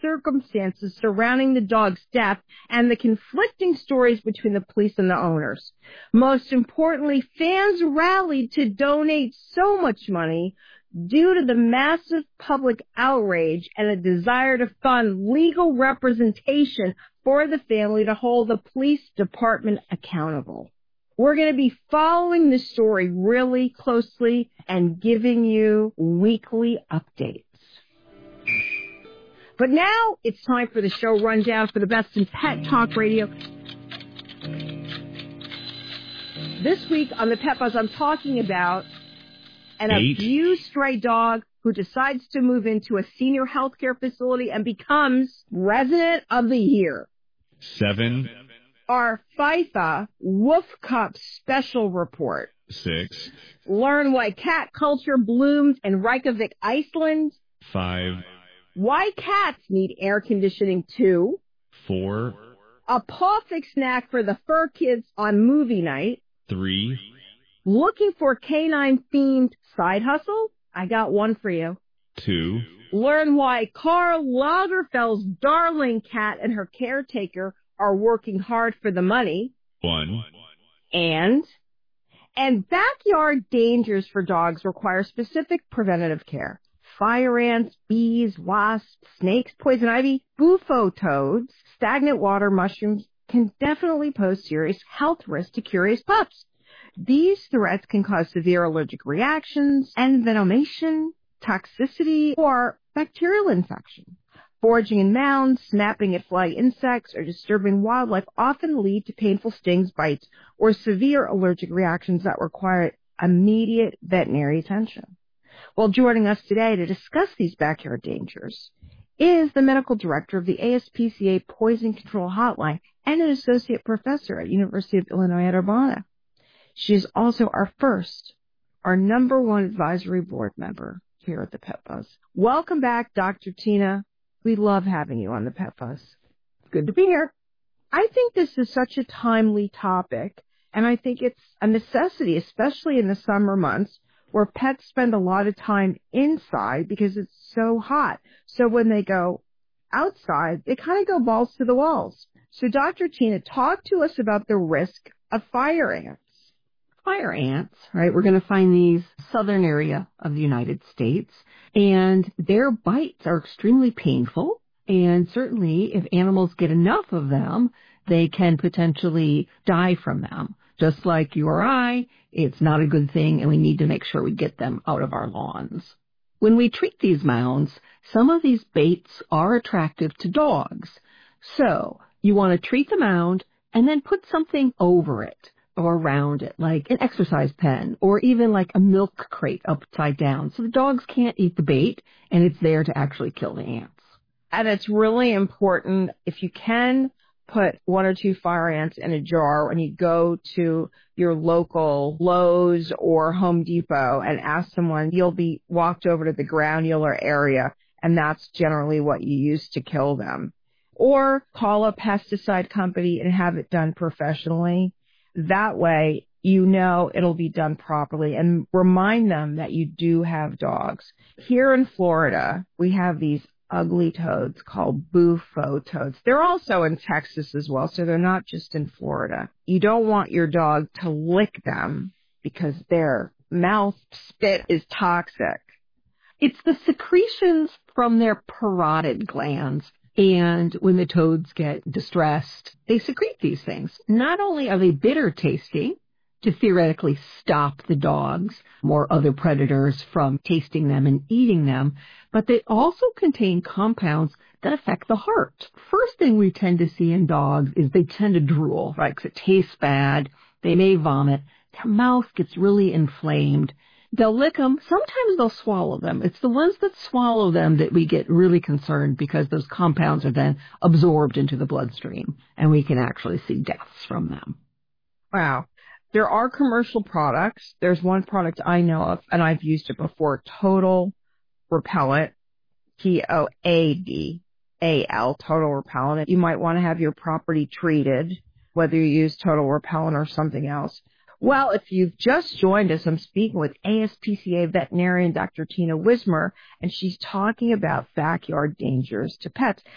circumstances surrounding the dog's death and the conflicting stories between the police and the owners. Most importantly, fans rallied to donate so much money due to the massive public outrage and a desire to fund legal representation for the family to hold the police department accountable. We're going to be following this story really closely and giving you weekly updates. But now it's time for the show rundown for the best in Pet Talk Radio. This week on the Pet Buzz, I'm talking about an abused stray dog who decides to move into a senior health care facility and becomes Resident of the Year. 7. Our FIFA Wolf Cup special report. 6. Learn why cat culture blooms in Reykjavik, Iceland. 5. Why cats need air conditioning too. 4. A paw fix snack for the fur kids on movie night. 3. Looking for canine-themed side hustle? I got one for you. 2. Learn why Karl Lagerfeld's darling cat and her caretaker are working hard for the money. 1. And backyard dangers for dogs require specific preventative care. Fire ants, bees, wasps, snakes, poison ivy, bufo toads, stagnant water mushrooms can definitely pose serious health risks to curious pups. These threats can cause severe allergic reactions, envenomation, toxicity, or bacterial infection. Foraging in mounds, snapping at fly insects, or disturbing wildlife often lead to painful stings, bites, or severe allergic reactions that require immediate veterinary attention. Well, joining us today to discuss these backyard dangers is the medical director of the ASPCA Poison Control Hotline and an associate professor at University of Illinois at Urbana. She is also our number one advisory board member here at the Pet Buzz. Welcome back, Dr. Tina. We love having you on the Pet Buzz. Good to be here. I think this is such a timely topic, and I think it's a necessity, especially in the summer months, where pets spend a lot of time inside because it's so hot. So when they go outside, they kind of go balls to the walls. So Dr. Tina, talk to us about the risk of fire ants. Fire ants, right? We're going to find these southern area of the United States, and their bites are extremely painful. And certainly if animals get enough of them, they can potentially die from them. Just like you or I, it's not a good thing, and we need to make sure we get them out of our lawns. When we treat these mounds, some of these baits are attractive to dogs. So you want to treat the mound and then put something over it or around it, like an exercise pen or even like a milk crate upside down. So the dogs can't eat the bait, and it's there to actually kill the ants. And it's really important, if you can, put 1 or 2 fire ants in a jar when you go to your local Lowe's or Home Depot and ask someone. You'll be walked over to the granular area, and that's generally what you use to kill them. Or call a pesticide company and have it done professionally. That way, you know it'll be done properly, and remind them that you do have dogs. Here in Florida, we have these ugly toads called bufo toads. They're also in Texas as well, so they're not just in Florida. You don't want your dog to lick them because their mouth spit is toxic. It's the secretions from their parotid glands. And when the toads get distressed, they secrete these things. Not only are they bitter tasting to theoretically stop the dogs or other predators from tasting them and eating them, but they also contain compounds that affect the heart. First thing we tend to see in dogs is they tend to drool, right? Because it tastes bad. They may vomit. Their mouth gets really inflamed. They'll lick them. Sometimes they'll swallow them. It's the ones that swallow them that we get really concerned, because those compounds are then absorbed into the bloodstream, and we can actually see deaths from them. Wow. There are commercial products. There's one product I know of, and I've used it before, Total Repellent, Toadal, Total Repellent. You might want to have your property treated, whether you use Total Repellent or something else. Well, if you've just joined us, I'm speaking with ASPCA veterinarian Dr. Tina Wismer, and she's talking about backyard dangers to pets.